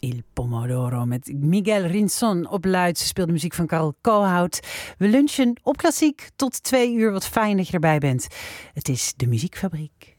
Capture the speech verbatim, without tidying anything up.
Il Pomodoro met Miguel Rinson op luid. Ze speelde muziek van Karel Koolhout. We lunchen op Klassiek tot twee uur. Wat fijn dat je erbij bent. Het is de Muziekfabriek.